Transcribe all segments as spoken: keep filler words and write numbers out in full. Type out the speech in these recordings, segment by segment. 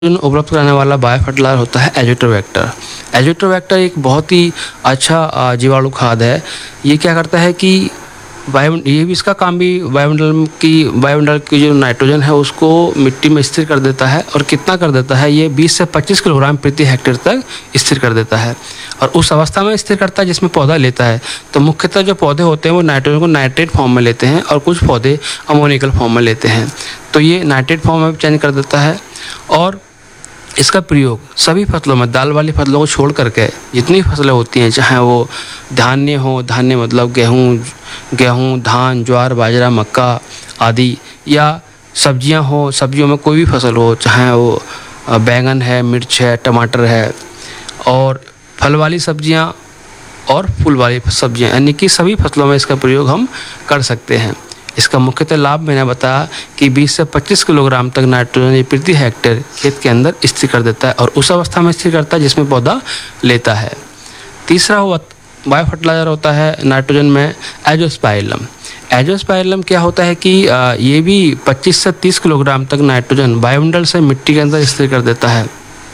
उपलब्ध कराने वाला बायो फर्टिलाइजर होता है एज़ोटोबैक्टर। एज़ोटोबैक्टर एक बहुत ही अच्छा अ, जीवाणु खाद है। ये क्या करता है कि वायु ये भी इसका काम भी वायुमंडल की वायुमंडल की जो नाइट्रोजन है उसको मिट्टी में स्थिर कर देता है। और कितना कर देता है, ये बीस से पच्चीस किलोग्राम प्रति हेक्टेयर तक स्थिर कर देता है। और उस अवस्था में स्थिर करता है जिसमें पौधा लेता है। तो मुख्यतः जो पौधे होते हैं वो नाइट्रोजन को नाइट्रेट फॉर्म में लेते हैं और कुछ पौधे अमोनिकल फॉर्म में लेते हैं। तो ये नाइट्रेट फॉर्म में चेंज कर देता है। और इसका प्रयोग सभी फसलों में, दाल वाली फसलों को छोड़ करके जितनी फसलें होती हैं, चाहे वो धान्य हो, धान्य मतलब गेहूँ गेहूँ धान, ज्वार, बाजरा, मक्का आदि, या सब्जियां हो, सब्जियों में कोई भी फसल हो, चाहे वो बैंगन है, मिर्च है, टमाटर है, और फल वाली सब्जियां और फूल वाली सब्जियां, यानी कि सभी फसलों में इसका प्रयोग हम कर सकते हैं। इसका मुख्यतः लाभ मैंने बताया कि बीस से पच्चीस किलोग्राम तक नाइट्रोजन प्रति हेक्टेयर खेत के अंदर स्थिर कर देता है और उस अवस्था में स्थिर करता है जिसमें पौधा लेता है। तीसरा हुआ बायो फर्टिलाइजर होता है नाइट्रोजन में एजोस्पाइरिलम। एजोस्पाइरिलम क्या होता है कि ये भी पच्चीस से तीस किलोग्राम तक नाइट्रोजन वायुमंडल से मिट्टी के अंदर स्थिर कर देता है।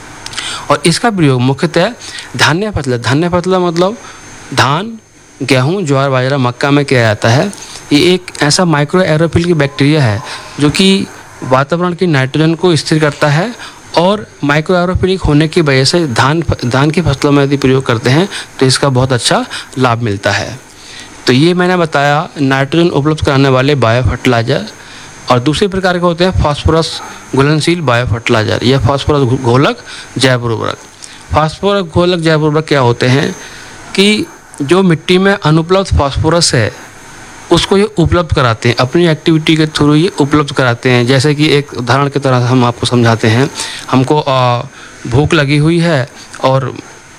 और इसका प्रयोग मुख्यतः धान्य फसलें धान्य फसलें मतलब धान, गेहूँ, ज्वार, बाजरा, मक्का में किया जाता है। ये एक ऐसा माइक्रो एरोफिल की बैक्टीरिया है जो कि वातावरण की नाइट्रोजन को स्थिर करता है। और माइक्रो एरोफिलिक होने की वजह से धान धान की फसलों में यदि प्रयोग करते हैं तो इसका बहुत अच्छा लाभ मिलता है। तो ये मैंने बताया नाइट्रोजन उपलब्ध कराने वाले बायो फर्टिलाइजर। और दूसरे प्रकार के होते हैं फास्फोरस घुलनशील बायो फर्टिलाइजर या फास्फोरस घोलक जैव उर्वरक। फास्फोरस घोलक जैव उर्वरक क्या होते हैं कि जो मिट्टी में अनुपलब्ध फास्फोरस है उसको ये उपलब्ध कराते हैं, अपनी एक्टिविटी के थ्रू ये उपलब्ध कराते हैं। जैसे कि एक उदाहरण की तरह हम आपको समझाते हैं। हमको भूख लगी हुई है और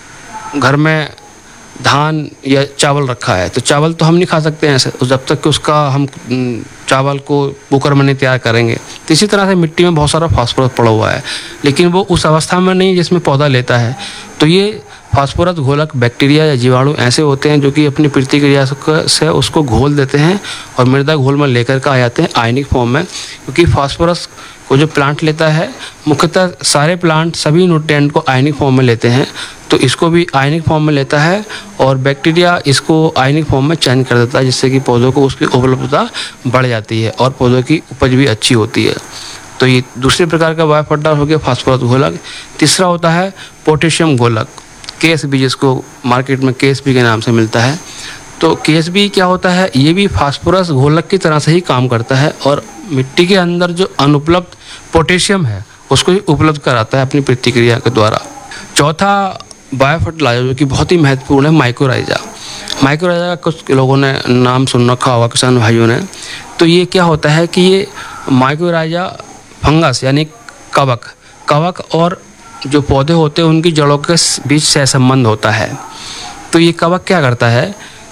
घर में धान या चावल रखा है, तो चावल तो हम नहीं खा सकते हैं ऐसे जब तक कि उसका हम चावल को कुकर में नहीं तैयार करेंगे। तो इसी तरह से मिट्टी में बहुत सारा फास्फोरस पड़ा हुआ है, लेकिन वो उस अवस्था में नहीं जिसमें पौधा लेता है। तो ये फास्फोरस घोलक बैक्टीरिया या जीवाणु ऐसे होते हैं जो कि अपनी प्रतिक्रिया से उसको घोल देते हैं और मृदा घोल में लेकर के आ जाते हैं आयनिक फॉर्म में। क्योंकि फास्फोरस को जो प्लांट लेता है, मुख्यतः सारे प्लांट सभी न्यूट्रिएंट को आयनिक फॉर्म में लेते हैं, तो इसको भी आयनिक फॉर्म में लेता है और बैक्टीरिया इसको आयनिक फॉर्म में चेंज कर देता है, जिससे कि पौधों को उसकी उपलब्धता बढ़ जाती है और पौधों की उपज भी अच्छी होती है। तो ये दूसरे प्रकार का बायो फर्टिलाइजर हो गया फास्फोरस घोलक। तीसरा होता है पोटेशियम घोलक, के एस बी, जिसको मार्केट में के एस बी के नाम से मिलता है। तो के एस बी क्या होता है, ये भी फास्फोरस घोलक की तरह से ही काम करता है और मिट्टी के अंदर जो अनुपलब्ध पोटेशियम है उसको ही उपलब्ध कराता है अपनी प्रतिक्रिया के द्वारा। चौथा बायो फर्टिलाइजर जो कि बहुत ही महत्वपूर्ण है, माइक्रोराइजा। माइक्रोराइजा का कुछ लोगों ने नाम सुन रखा होगा, किसान भाइयों ने। तो ये क्या होता है कि ये माइक्रोराइजा फंगस यानी कवक कवक और जो पौधे होते हैं उनकी जड़ों के बीच सहसंबंध होता है। तो ये कवक क्या करता है,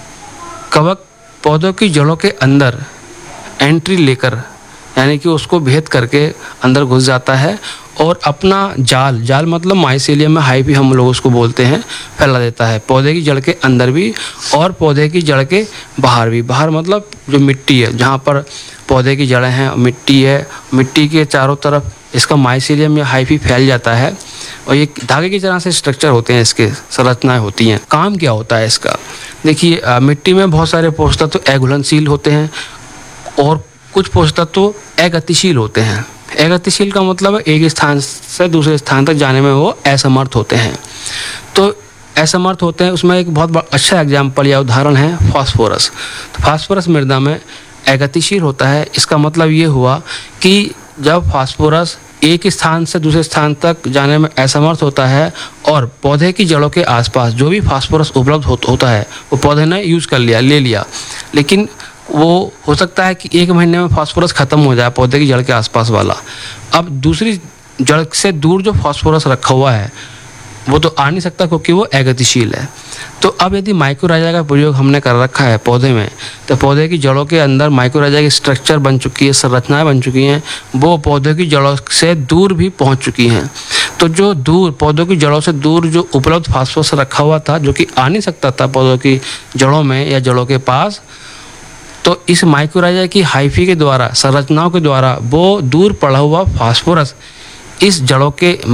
कवक पौधों की जड़ों के अंदर एंट्री लेकर, यानी कि उसको भेद करके अंदर घुस जाता है और अपना जाल जाल मतलब माइसेलियम में हाइफी हम लोग उसको बोलते हैं, फैला देता है पौधे की जड़ के अंदर भी और पौधे की जड़ के बाहर भी। बाहर मतलब जो मिट्टी है, जहाँ पर पौधे की जड़ें हैं, मिट्टी है, मिट्टी के चारों तरफ इसका माइसेलियम या हाइफी फैल जाता है और ये धागे की तरह से स्ट्रक्चर होते हैं, इसके संरचनाएं होती हैं। काम क्या होता है इसका, देखिए मिट्टी में बहुत सारे पोषक तत्व अघुलनशील होते हैं और कुछ पोषक तत्व अगतिशील होते हैं। अगतिशील का मतलब एक स्थान से दूसरे स्थान तक जाने में वो असमर्थ होते हैं। तो असमर्थ होते हैं, उसमें एक बहुत अच्छा एग्जाम्पल या उदाहरण है फास्फोरस। तो फास्फोरस मृदा में अगतिशील होता है। इसका मतलब ये हुआ कि जब फास्फोरस एक स्थान से दूसरे स्थान तक जाने में असमर्थ होता है और पौधे की जड़ों के आसपास जो भी फास्फोरस उपलब्ध हो, होता है वो पौधे ने यूज़ कर लिया ले लिया, लेकिन वो हो सकता है कि एक महीने में फास्फोरस खत्म हो जाए पौधे की जड़ के आसपास वाला। अब दूसरी जड़ से दूर जो फास्फोरस रखा हुआ है वो तो आ नहीं सकता क्योंकि वो अगतिशील है। तो अब यदि माइक्रोराइजा का प्रयोग हमने कर रखा है पौधे में, तो पौधे की जड़ों के अंदर माइक्रोराइजा की स्ट्रक्चर बन चुकी है, संरचनाएं बन चुकी हैं, वो पौधे की जड़ों से दूर भी पहुंच चुकी हैं। तो जो दूर पौधों की जड़ों से दूर जो उपलब्ध फास्फोरस रखा हुआ था, जो कि आ नहीं सकता था पौधों की जड़ों में या जड़ों के पास, तो इस माइक्रोराइजा की हाइफी के द्वारा, संरचनाओं के द्वारा वो दूर पड़ा हुआ फास्फोरस इस जड़ों के